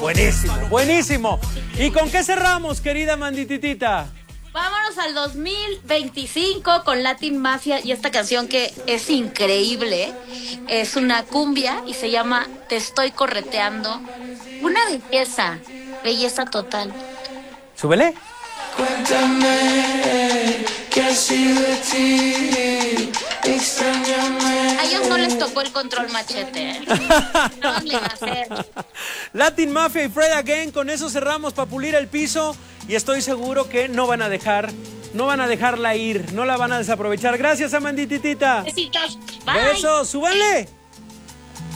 Buenísimo, buenísimo. ¿Y con qué cerramos, querida Mandititita? Vámonos al 2025 con Latin Mafia y esta canción que es increíble. Es una cumbia y se llama Te estoy correteando. Una belleza, belleza total. Súbele. Cuéntame que ha sido de ti, extrañame. A ellos no les tocó el control machete. No les va a hacer. Latin Mafia y Fred Again, con eso cerramos para pulir el piso y estoy seguro que no van a dejarla ir, no la van a desaprovechar. Gracias, Amandititita. Besitos. Bye. Besos, súbanle.